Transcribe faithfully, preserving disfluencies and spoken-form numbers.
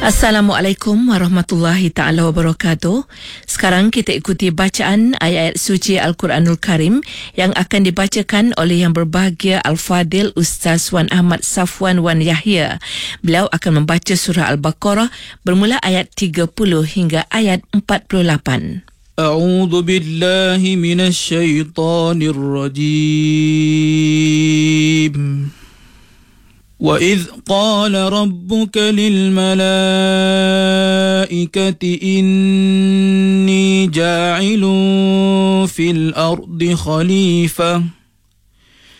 Assalamualaikum warahmatullahi ta'ala wabarakatuh. Sekarang kita ikuti bacaan ayat suci Al-Quranul Karim yang akan dibacakan oleh yang berbahagia Al-Fadil Ustaz Wan Ahmad Safwan Wan Yahya. Beliau akan membaca surah Al-Baqarah bermula ayat tiga puluh hingga ayat empat puluh lapan. A'udzu billahi minasy syaithanir rajim. وَإِذْ قَالَ رَبُّكَ لِلْمَلَائِكَةِ إِنِّي جَاعِلٌ فِي الْأَرْضِ خَلِيفَةً